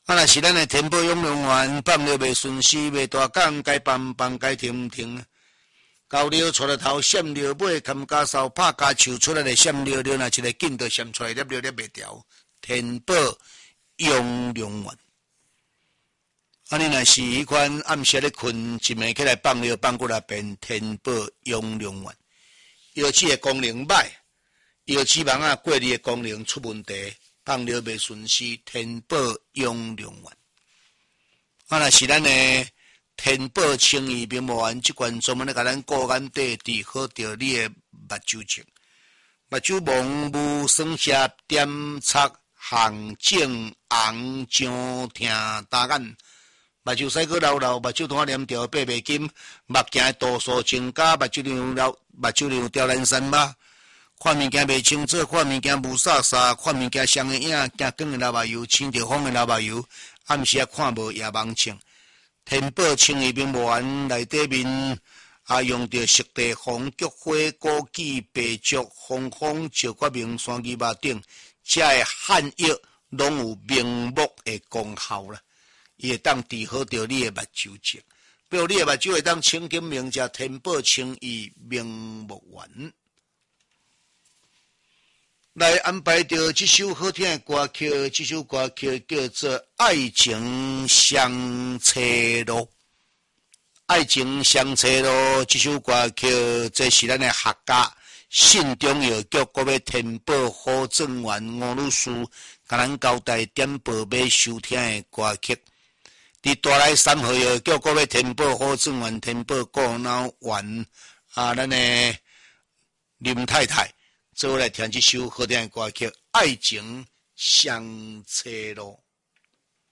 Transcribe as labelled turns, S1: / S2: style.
S1: 啊，若是咱的天宝永隆园放了袂顺时，袂大讲，该放该停停。高了出了头，闪了尾，砍家扫拍家树出来的闪了，若一个劲就闪出来，粒袂掉。天宝永隆园。啊，你若是迄款暗时咧困，一暝起来放了放过来变天宝永隆园。药剂的功能歹，药剂网啊过滤的功能出问题。放了袂顺时，天宝永隆园。啊，若是咱的天宝清怡并无园即款专门咧甲咱顾眼底治好着你的目睭症，目睭蒙雾酸涩点擦红肿红肿疼大眼，目睭使个流流，目睭团黏条爬袂紧，目镜度数增加，目睭流刁难山吧。看物件袂清楚，看物件雾煞煞，看物件双影影，惊光的老目油，青着风的老目油，暗时啊看无夜盲症。天宝清怡并无园内底面用着实地红菊花、枸杞、白竹、红枫、石决明、山鸡肉等，这的汉药拢有明目的功效啦。伊会当治好着你的目睭症，比如你的目睭会当清金明，食天宝清怡明目丸。来安排着这首好听的歌曲，这首歌曲叫做《爱情相车路》。爱情相车路这首歌曲，这是咱的客家信中药局国要天宝好正园吴女士，甲咱交代点播要收听的歌曲。伫大内3号药局国要天宝好正园天宝顾脑园咱的林太太。做来听这首好听的歌曲《爱情相车路》。